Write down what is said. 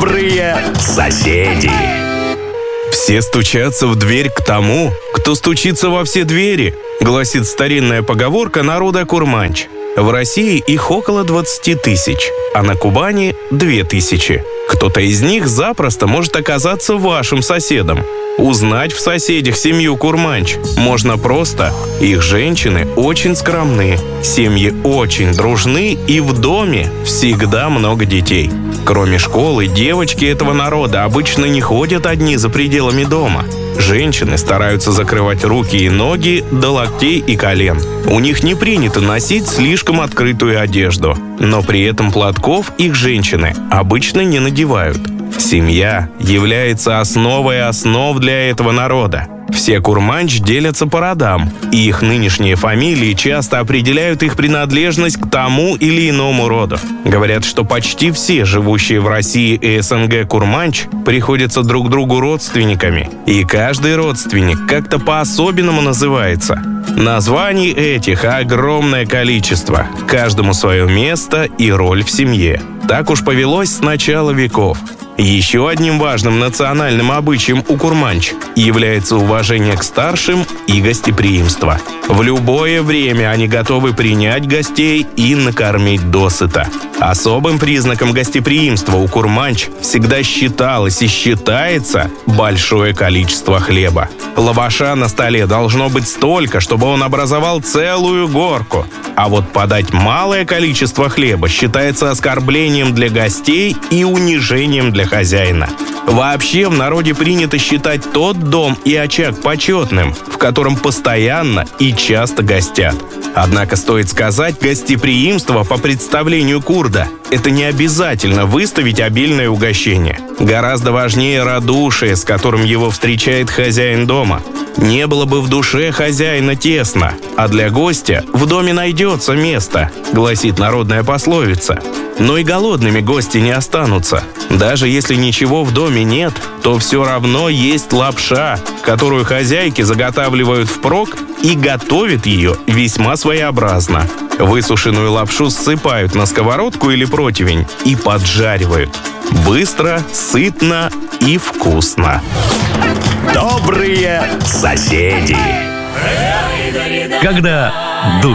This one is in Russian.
Добрые соседи. Все стучатся в дверь к тому, кто стучится во все двери, гласит старинная поговорка народа Курманч. В России их около 20 тысяч, а на Кубани 2000. Кто-то из них запросто может оказаться вашим соседом. Узнать в соседях семью Курманч можно просто. Их женщины очень скромны, семьи очень дружны и в доме всегда много детей. Кроме школы, девочки этого народа обычно не ходят одни за пределами дома. Женщины стараются закрывать руки и ноги до локтей и колен. У них не принято носить слишком открытую одежду, но при этом платков их женщины обычно не надевают. Семья является основой основ для этого народа. Все Курманч делятся по родам, и их нынешние фамилии часто определяют их принадлежность к тому или иному роду. Говорят, что почти все живущие в России и СНГ Курманч приходятся друг другу родственниками, и каждый родственник как-то по-особенному называется. Названий этих огромное количество, каждому свое место и роль в семье. Так уж повелось с начала веков. Еще одним важным национальным обычаем у Курманч является уважение к старшим и гостеприимство. В любое время они готовы принять гостей и накормить досыта. Особым признаком гостеприимства у Курманч всегда считалось и считается большое количество хлеба. Лаваша на столе должно быть столько, чтобы он образовал целую горку. А вот подать малое количество хлеба считается оскорблением для гостей и унижением для хозяина. Вообще в народе принято считать тот дом и очаг почетным, в котором постоянно и часто гостят. Однако стоит сказать, гостеприимство по представлению курда – это не обязательно выставить обильное угощение. Гораздо важнее радушие, с которым его встречает хозяин дома. Не было бы в душе хозяина тесно, а для гостя в доме найдется место, гласит народная пословица. Но и голодными гости не останутся. Даже если ничего в доме нет, то все равно есть лапша, которую хозяйки заготавливают впрок и готовят ее весьма своеобразно. Высушенную лапшу ссыпают на сковородку или противень и поджаривают. Быстро, сытно и вкусно. Добрые соседи. Когда